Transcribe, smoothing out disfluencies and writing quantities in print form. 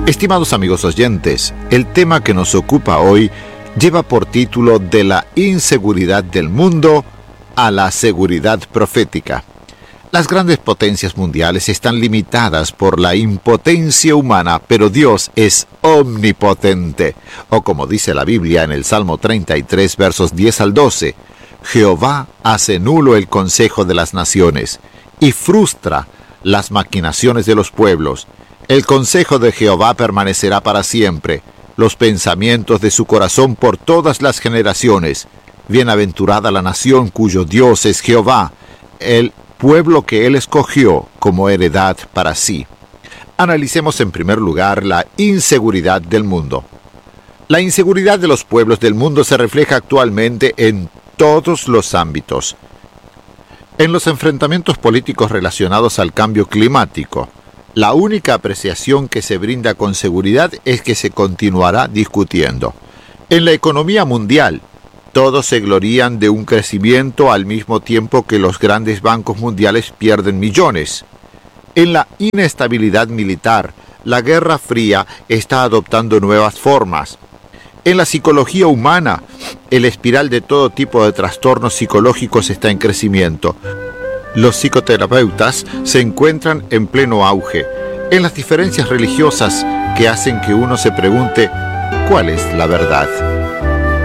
Estimados amigos oyentes, el tema que nos ocupa hoy lleva por título De la inseguridad del mundo a la seguridad profética. Las grandes potencias mundiales están limitadas por la impotencia humana, pero Dios es omnipotente. O como dice la Biblia en el Salmo 33, versos 10 al 12, Jehová hace nulo el consejo de las naciones y frustra las maquinaciones de los pueblos. El consejo de Jehová permanecerá para siempre, los pensamientos de su corazón por todas las generaciones. Bienaventurada la nación cuyo Dios es Jehová, el pueblo que él escogió como heredad para sí. Analicemos en primer lugar la inseguridad del mundo. La inseguridad de los pueblos del mundo se refleja actualmente en todos los ámbitos. En los enfrentamientos políticos relacionados al cambio climático, la única apreciación que se brinda con seguridad es que se continuará discutiendo. En la economía mundial, todos se glorían de un crecimiento al mismo tiempo que los grandes bancos mundiales pierden millones. En la inestabilidad militar, la Guerra Fría está adoptando nuevas formas. En la psicología humana, el espiral de todo tipo de trastornos psicológicos está en crecimiento. Los psicoterapeutas se encuentran en pleno auge. En las diferencias religiosas que hacen que uno se pregunte, ¿cuál es la verdad?